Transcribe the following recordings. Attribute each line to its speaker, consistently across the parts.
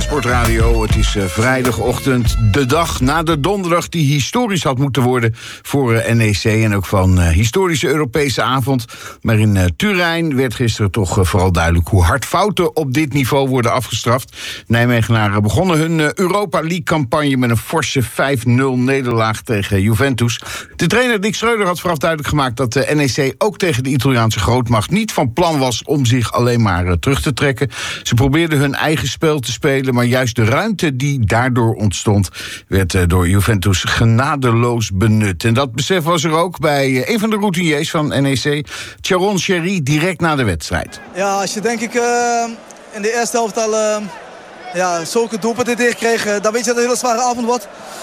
Speaker 1: Sportradio. Het is vrijdagochtend, de dag na de donderdag die historisch had moeten worden voor NEC en ook van historische Europese avond. Maar in Turijn werd gisteren toch vooral duidelijk hoe hard fouten op dit niveau worden afgestraft. Nijmegenaren begonnen hun Europa League-campagne met een forse 5-0 nederlaag tegen Juventus. De trainer Dick Schreuder had vooraf duidelijk gemaakt dat de NEC ook tegen de Italiaanse grootmacht niet van plan was om zich alleen maar terug te trekken. Ze probeerden hun eigen spel te spelen, maar juist de ruimte die daardoor ontstond werd door Juventus genadeloos benut. En dat besef was er ook bij een van de routiniers van NEC, Tjaron Sherry, direct na de wedstrijd.
Speaker 2: Ja, als je denk ik in de eerste helft al zulke doelpunten tegenkreeg, dan weet je dat het een hele zware avond wordt.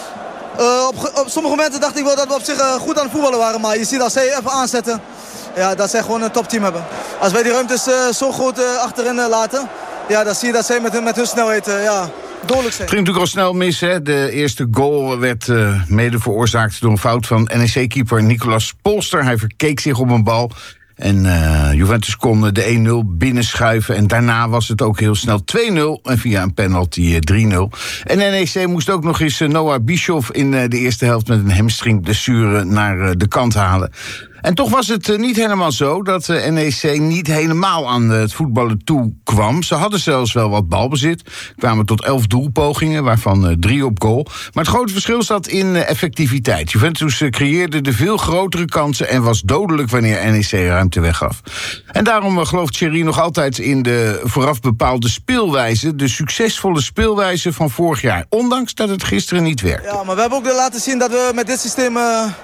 Speaker 2: Op sommige momenten dacht ik wel dat we op zich goed aan het voetballen waren, maar je ziet als zij even aanzetten, ja, dat zij gewoon een topteam hebben. Als wij die ruimtes zo groot achterin laten, ja, dan zie je dat zij met hun snelheid dodelijk zijn.
Speaker 1: Het ging natuurlijk al snel mis, hè. De eerste goal werd mede veroorzaakt door een fout van NEC-keeper Nicolas Polster. Hij verkeek zich op een bal. En Juventus kon de 1-0 binnenschuiven. En daarna was het ook heel snel 2-0. En via een penalty 3-0. En NEC moest ook nog eens Noah Bischoff in de eerste helft met een hamstringblessure naar de kant halen. En toch was het niet helemaal zo dat NEC niet helemaal aan het voetballen toe kwam. Ze hadden zelfs wel wat balbezit. Kwamen tot 11 doelpogingen, waarvan 3 op goal. Maar het grote verschil zat in effectiviteit. Juventus creëerde de veel grotere kansen en was dodelijk wanneer NEC ruimte weggaf. En daarom gelooft Thierry nog altijd in de vooraf bepaalde speelwijze. De succesvolle speelwijze van vorig jaar. Ondanks dat het gisteren niet werkte.
Speaker 2: Ja, maar we hebben ook laten zien dat we met dit systeem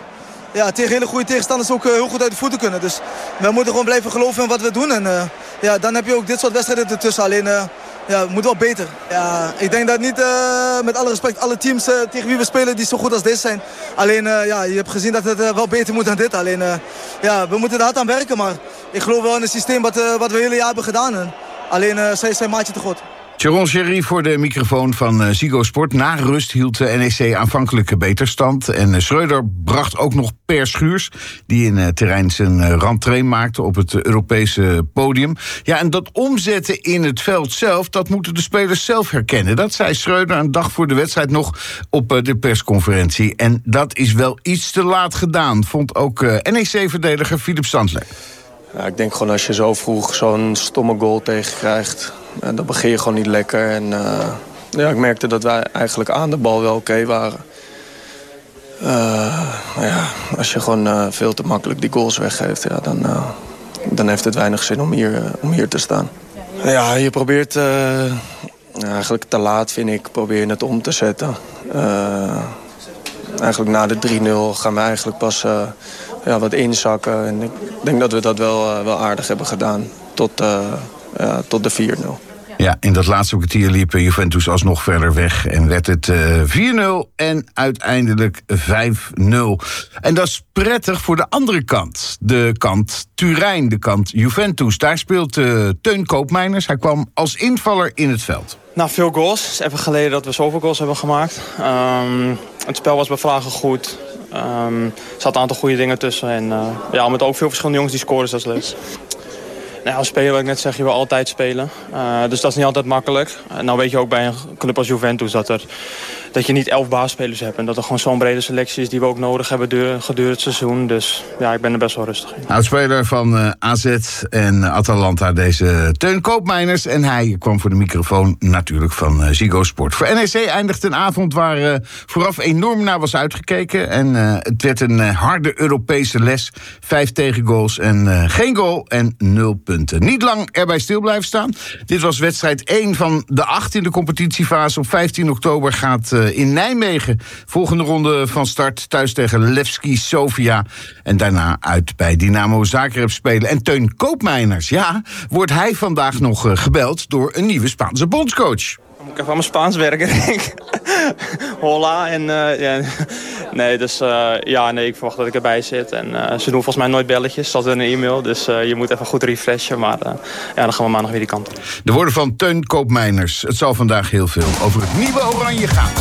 Speaker 2: tegen hele goede tegenstanders ook heel goed uit de voeten kunnen. Dus we moeten gewoon blijven geloven in wat we doen. En dan heb je ook dit soort wedstrijden ertussen. Alleen, het moet wel beter. Ja, ik denk dat niet, met alle respect, alle teams tegen wie we spelen die zo goed als deze zijn. Alleen, je hebt gezien dat het wel beter moet dan dit. Alleen, we moeten er hard aan werken. Maar ik geloof wel in het systeem wat we het hele jaar hebben gedaan. En alleen, zij zijn maatje te goed.
Speaker 1: Tjaron Sherry voor de microfoon van Ziggo Sport. Na rust hield de NEC aanvankelijk beter stand. En Schreuder bracht ook nog Per Schuurs, die in terrein zijn rentree maakte op het Europese podium. Ja, en dat omzetten in het veld zelf, dat moeten de spelers zelf herkennen. Dat zei Schreuder een dag voor de wedstrijd nog op de persconferentie. En dat is wel iets te laat gedaan, vond ook NEC-verdediger Philip Standler.
Speaker 3: Ja, ik denk gewoon als je zo vroeg zo'n stomme goal tegenkrijgt, dan begin je gewoon niet lekker. En ik merkte dat wij eigenlijk aan de bal wel oké waren. Als je gewoon veel te makkelijk die goals weggeeft, dan heeft het weinig zin om hier te staan. Ja, je probeert eigenlijk te laat, vind ik, probeer het om te zetten. Eigenlijk na de 3-0 gaan we eigenlijk pas wat inzakken. En ik denk dat we dat wel aardig hebben gedaan tot de 4-0.
Speaker 1: Ja, in dat laatste kwartier liep Juventus alsnog verder weg en werd het 4-0 en uiteindelijk 5-0. En dat is prettig voor de andere kant. De kant Turijn, de kant Juventus. Daar speelt Teun Koopmeiners. Hij kwam als invaller in het veld.
Speaker 4: Nou, veel goals. Het is even geleden dat we zoveel goals hebben gemaakt. Het spel was bij Vlagen goed. Er zaten een aantal goede dingen tussen. En met ook veel verschillende jongens die scoren, dus dat is leuk. Nou, als speler, wat ik net zeg, je wil altijd spelen. Dus dat is niet altijd makkelijk. Nou weet je ook bij een club als Juventus dat je niet 11 basisspelers hebt. En dat er gewoon zo'n brede selectie is die we ook nodig hebben gedurende het seizoen. Dus ja, ik ben er best wel rustig in.
Speaker 1: Oudspeler van AZ en Atalanta, deze Teun Koopmeiners. En hij kwam voor de microfoon natuurlijk van Ziggo Sport. Voor NEC eindigt een avond waar vooraf enorm naar was uitgekeken. En het werd een harde Europese les. 5 tegengoals en geen goal en 0 punten. Niet lang erbij stil blijven staan. Dit was wedstrijd 1 van de 8 in de competitiefase. Op 15 oktober gaat in Nijmegen volgende ronde van start. Thuis tegen Levski Sofia. En daarna uit bij Dynamo Zagreb spelen. En Teun Koopmeiners, wordt hij vandaag nog gebeld door een nieuwe Spaanse bondscoach.
Speaker 4: Dan moet ik even aan mijn Spaans werken, denk ik. Hola. En, ik verwacht dat ik erbij zit. En ze doen volgens mij nooit belletjes, dat in een e-mail. Dus je moet even goed refreshen. Maar dan gaan we maandag weer die kant op.
Speaker 1: De woorden van Teun Koopmeiners. Het zal vandaag heel veel over het nieuwe Oranje gaan.